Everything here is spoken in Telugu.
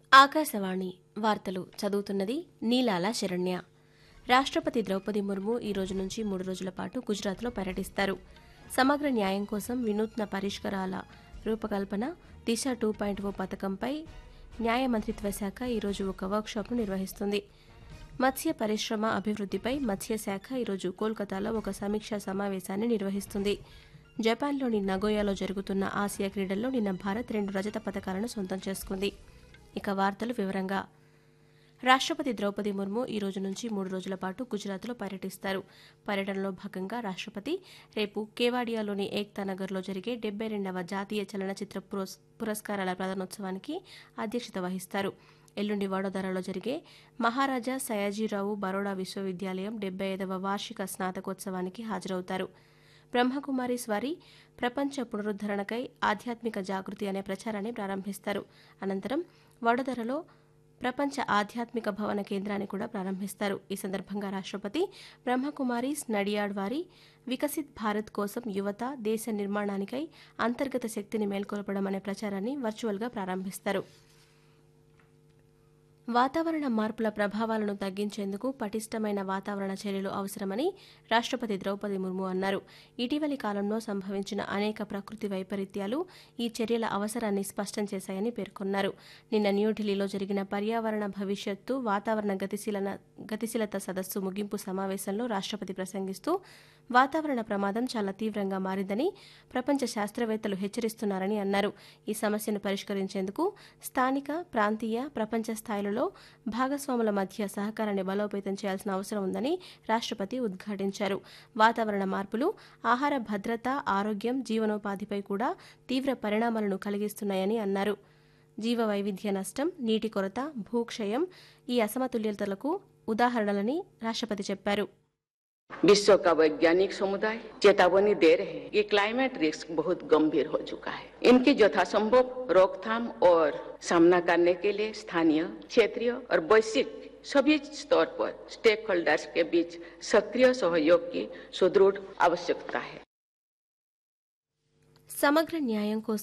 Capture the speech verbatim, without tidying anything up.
ఆకాశవాణి వార్తలు చదువుతున్నది నీలాల శరణ్య. రాష్ట్రపతి ద్రౌపది ముర్ము ఈ రోజు నుంచి మూడు రోజుల పాటు గుజరాత్లో పర్యటిస్తారు. సమగ్ర న్యాయం కోసం వినూత్న పరిష్కారాల రూపకల్పన దిశ టూ పాయింట్ ఓ పథకంపై న్యాయ మంత్రిత్వ శాఖ ఈరోజు ఒక వర్క్షాప్ను నిర్వహిస్తుంది. మత్స్య పరిశ్రమ అభివృద్ధిపై మత్స్యశాఖ ఈరోజు కోల్కతాలో ఒక సమీక్షా సమావేశాన్ని నిర్వహిస్తుంది. జపాన్లోని నగోయాలో జరుగుతున్న ఆసియా క్రీడల్లో నిన్న భారత్ రెండు రజత పథకాలను సొంతం చేసుకుంది. ఇక వార్తలు వివరంగా. రాష్ట్రపతి ద్రౌపది ముర్ము ఈ రోజు నుంచి మూడు రోజుల పాటు గుజరాత్లో పర్యటిస్తారు. పర్యటనలో భాగంగా రాష్ట్రపతి రేపు కేవాడియాలోని ఏక్తా నగర్లో జరిగే డెబ్బై రెండవ జాతీయ చలనచిత్ర పురస్ పురస్కారాల ప్రదానోత్సవానికి అధ్యక్షత వహిస్తారు. ఎల్లుండి వడోదరాలో జరిగే మహారాజా సయాజీరావు బరోడా విశ్వవిద్యాలయం డెబ్బై ఐదవ వార్షిక స్నాతకోత్సవానికి హాజరవుతారు. బ్రహ్మకుమారీస్ వారి ప్రపంచ పునరుద్ధరణకై ఆధ్యాత్మిక జాగృతి అనే ప్రచారాన్ని ప్రారంభిస్తారు. అనంతరం వడోదరలో ప్రపంచ ఆధ్యాత్మిక భవన కేంద్రాన్ని కూడా ప్రారంభిస్తారు. ఈ సందర్భంగా రాష్ట్రపతి బ్రహ్మకుమారీస్ నడియాడ్ వారి వికసిత్ భారత్ కోసం యువత దేశ నిర్మాణానికై అంతర్గత శక్తిని మేల్కొల్పడం అనే ప్రచారాన్ని వర్చువల్గా ప్రారంభిస్తారు. వాతావరణ మార్పుల ప్రభావాలను తగ్గించేందుకు పటిష్టమైన వాతావరణ చర్యలు అవసరమని రాష్ట్రపతి ద్రౌపది ముర్ము అన్నారు. ఇటీవలి కాలంలో సంభవించిన అనేక ప్రకృతి వైపరీత్యాలు ఈ చర్యల అవసరాన్ని స్పష్టం చేశాయని పేర్కొన్నారు. నిన్న న్యూఢిల్లీలో జరిగిన పర్యావరణ భవిష్యత్తు వాతావరణ గతిశీలన గతిశీలత సదస్సు ముగింపు సమావేశంలో రాష్ట్రపతి ప్రసంగిస్తూ వాతావరణ ప్రమాదం చాలా తీవ్రంగా మారిందని ప్రపంచ శాస్త్రవేత్తలు హెచ్చరిస్తున్నారని అన్నారు. ఈ సమస్యను పరిష్కరించేందుకు స్థానిక ప్రాంతీయ ప్రపంచ స్థాయిలలో భాగస్వాముల మధ్య సహకారాన్ని బలోపేతం చేయాల్సిన అవసరం ఉందని రాష్ట్రపతి ఉద్ఘాటించారు. వాతావరణ మార్పులు ఆహార భద్రత, ఆరోగ్యం, జీవనోపాధిపై కూడా తీవ్ర పరిణామాలను కలిగిస్తున్నాయని అన్నారు. జీవ వైవిధ్య నష్టం, నీటి కొరత, భూక్షయం ఈ అసమతుల్యతలకు ఉదాహరణలని రాష్ట్రపతి చెప్పారు. विश्व का वैज्ञानिक समुदाय चेतावनी दे रहे हैं कि क्लाइमेट रिस्क बहुत गंभीर हो चुका है. इनकी यथासंभव रोकथाम और सामना करने के लिए स्थानीय, क्षेत्रीय और वैश्विक सभी स्तर पर स्टेक होल्डर्स के बीच सक्रिय सहयोग की सुदृढ़ आवश्यकता है. సమగ్ర న్యాయం కోసం